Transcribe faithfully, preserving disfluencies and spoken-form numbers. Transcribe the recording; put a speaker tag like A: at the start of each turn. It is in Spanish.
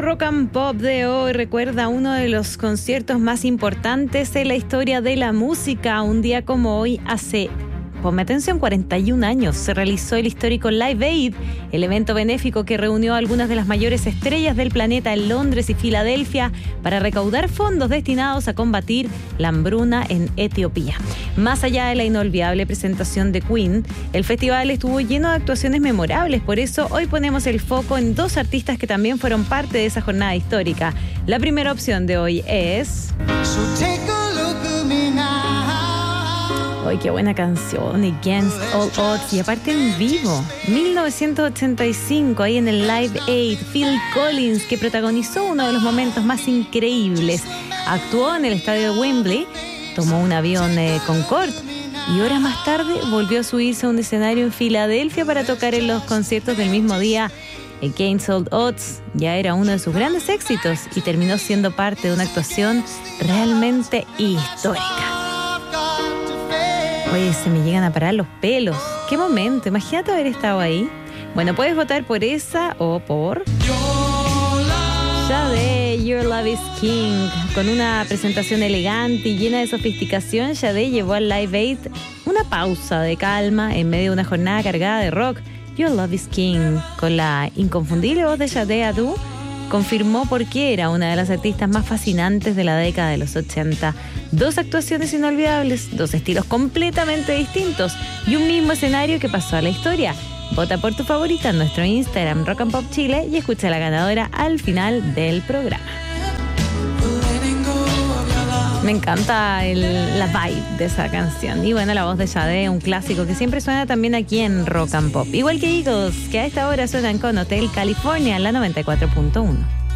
A: Rock and Pop de hoy recuerda uno de los conciertos más importantes en la historia de la música. Un día como hoy, hace, ponme atención, cuarenta y un años, se realizó el histórico Live Aid, el evento benéfico que reunió a algunas de las mayores estrellas del planeta en Londres y Filadelfia para recaudar fondos destinados a combatir la hambruna en Etiopía. Más allá de la inolvidable presentación de Queen, el festival estuvo lleno de actuaciones memorables. Por eso hoy ponemos el foco en dos artistas que también fueron parte de esa jornada histórica. La primera opción de hoy es... ¡Ay, qué buena canción! Against All Odds, y aparte en vivo. mil novecientos ochenta y cinco, ahí en el Live Aid, Phil Collins, que protagonizó uno de los momentos más increíbles. Actuó en el estadio de Wembley, tomó un avión eh, Concorde y horas más tarde volvió a subirse a un escenario en Filadelfia para tocar en los conciertos del mismo día. Against All Odds ya era uno de sus grandes éxitos y terminó siendo parte de una actuación realmente histórica. Oye, se me llegan a parar los pelos. ¡Qué momento! Imagínate haber estado ahí. Bueno, puedes votar por esa o por... Sade, Your Love is King. Con una presentación elegante y llena de sofisticación, Sade llevó al Live Aid una pausa de calma en medio de una jornada cargada de rock. Your Love is King, con la inconfundible voz de Sade Adu, confirmó por qué era una de las artistas más fascinantes de la década de los ochenta. Dos actuaciones inolvidables, dos estilos completamente distintos y un mismo escenario que pasó a la historia. Vota por tu favorita en nuestro Instagram Rock and Pop Chile y escucha a la ganadora al final del programa. Me encanta el, la vibe de esa canción. Y bueno, la voz de Sade, un clásico que siempre suena también aquí en Rock and Pop. Igual que Eagles, que a esta hora suenan con Hotel California en la noventa y cuatro punto uno.